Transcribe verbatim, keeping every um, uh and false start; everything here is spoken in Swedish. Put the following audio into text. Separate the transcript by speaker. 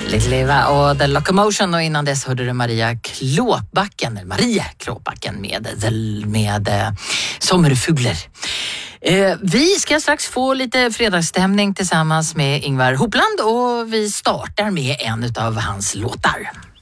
Speaker 1: Little Eva och The Locomotion, och innan dess hörde du Maria Klåbacken, Maria Klåbacken med, med eh, Sommerfugler. Eh, vi ska strax få lite fredagsstämning tillsammans med Ingvar Hopland, och vi startar med en av hans låtar.